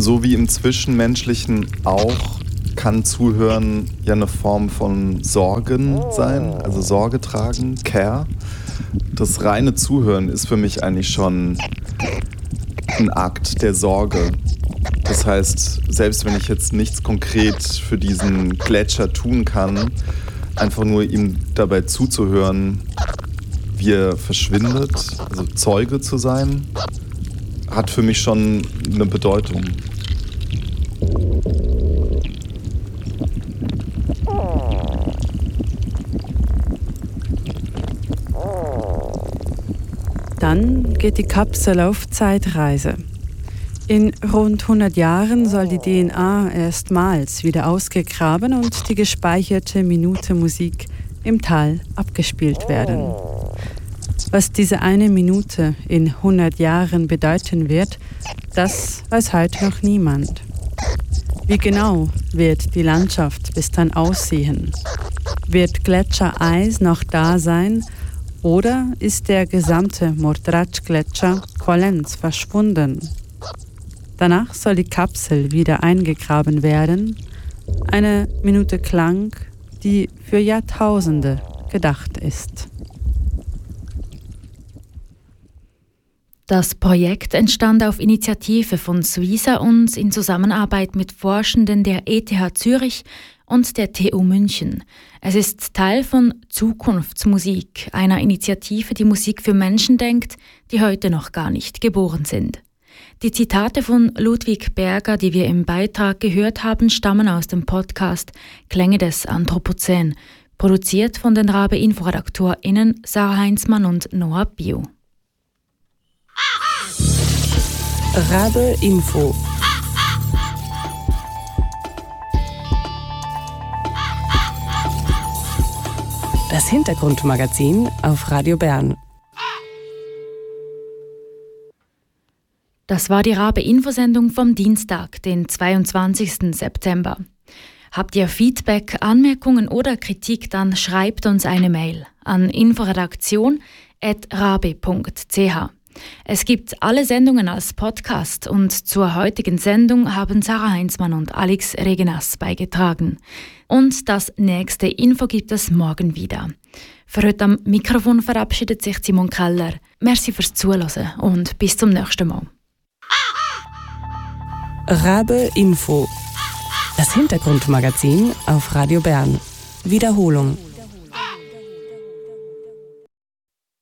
so wie im Zwischenmenschlichen auch, kann Zuhören ja eine Form von Sorgen sein, also Sorge tragen, Care. Das reine Zuhören ist für mich eigentlich schon ein Akt der Sorge. Das heißt, selbst wenn ich jetzt nichts konkret für diesen Gletscher tun kann, einfach nur ihm dabei zuzuhören, wie er verschwindet, also Zeuge zu sein, hat für mich schon eine Bedeutung. Dann geht die Kapsel auf Zeitreise. In rund 100 Jahren soll die DNA erstmals wieder ausgegraben und die gespeicherte Minute Musik im Tal abgespielt werden. Was diese eine Minute in 100 Jahren bedeuten wird, das weiß heute noch niemand. Wie genau wird die Landschaft bis dann aussehen? Wird Gletschereis noch da sein? Oder ist der gesamte Mordrač-Gletscher vollends verschwunden? Danach soll die Kapsel wieder eingegraben werden. Eine Minute Klang, die für Jahrtausende gedacht ist. Das Projekt entstand auf Initiative von Suiza und in Zusammenarbeit mit Forschenden der ETH Zürich und der TU München. Es ist Teil von Zukunftsmusik, einer Initiative, die Musik für Menschen denkt, die heute noch gar nicht geboren sind. Die Zitate von Ludwig Berger, die wir im Beitrag gehört haben, stammen aus dem Podcast Klänge des Anthropozän, produziert von den Rabe-Info-RedaktorInnen Sarah Heinzmann und Noah Bio. Rabe Info. Das Hintergrundmagazin auf Radio Bern. Das war die Rabe-Info-Sendung vom Dienstag, den 22. September. Habt ihr Feedback, Anmerkungen oder Kritik, dann schreibt uns eine Mail an inforedaktion@rabe.ch. Es gibt alle Sendungen als Podcast und zur heutigen Sendung haben Sarah Heinzmann und Alex Regenas beigetragen. Und das nächste Info gibt es morgen wieder. Für heute am Mikrofon verabschiedet sich Simon Keller. Merci fürs Zuhören und bis zum nächsten Mal. Rabe Info. Das Hintergrundmagazin auf Radio Bern. Wiederholung.